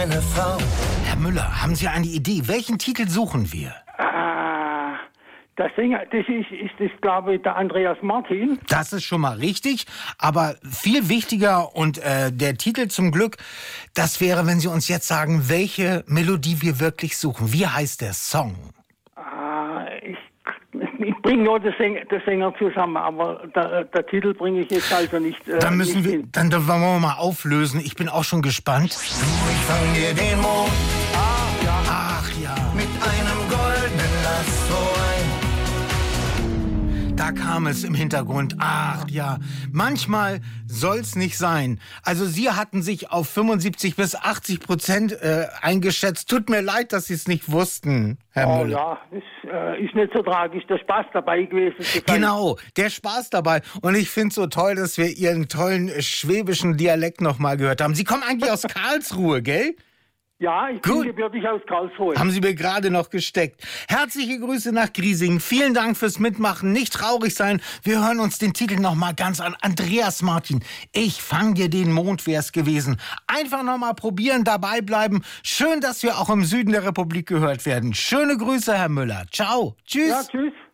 meine Frau. Herr Müller, haben Sie eine Idee? Welchen Titel suchen wir? Der Sänger, das ist, glaube ich, der Andreas Martin. Das ist schon mal richtig, aber viel wichtiger und der Titel zum Glück, das wäre, wenn Sie uns jetzt sagen, welche Melodie wir wirklich suchen. Wie heißt der Song? Ich bringe nur den Sänger zusammen, aber der Titel bringe ich jetzt also nicht. Dann nicht hin. dann wollen wir mal auflösen. Ich bin auch schon gespannt. Du, ich fang dir den Mond Ach ja. mit einem goldenen Lasso ein. Da kam es im Hintergrund. Ach ja, manchmal soll's nicht sein. Also Sie hatten sich auf 75 bis 80% eingeschätzt. Tut mir leid, dass Sie es nicht wussten, Herr Müller. Ja, das ist nicht so tragisch. Der Spaß dabei gewesen. Genau, der Spaß dabei. Und ich finde es so toll, dass wir Ihren tollen schwäbischen Dialekt nochmal gehört haben. Sie kommen eigentlich aus Karlsruhe, gell? Ja, ich bin gebürtig aus Karlsruhe. Haben Sie mir gerade noch gesteckt. Herzliche Grüße nach Griesing. Vielen Dank fürs Mitmachen. Nicht traurig sein. Wir hören uns den Titel nochmal ganz an. Andreas Martin. Ich fang dir den Mond, wär's gewesen. Einfach nochmal probieren, dabei bleiben. Schön, dass wir auch im Süden der Republik gehört werden. Schöne Grüße, Herr Müller. Ciao. Tschüss. Ja, tschüss.